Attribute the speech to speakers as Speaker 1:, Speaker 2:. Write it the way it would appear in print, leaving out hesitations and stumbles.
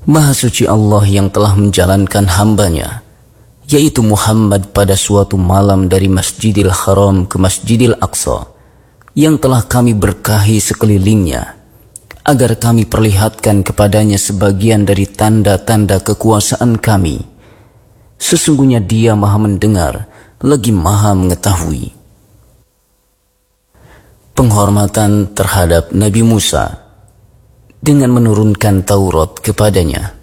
Speaker 1: Maha suci Allah yang telah menjalankan hambanya, yaitu Muhammad pada suatu malam dari Masjidil Haram ke Masjidil Aqsa, yang telah kami berkahi sekelilingnya, agar kami perlihatkan kepadanya sebagian dari tanda-tanda kekuasaan kami. Sesungguhnya Dia Maha mendengar, lagi Maha mengetahui. Penghormatan terhadap Nabi Musa dengan menurunkan Taurat kepadanya.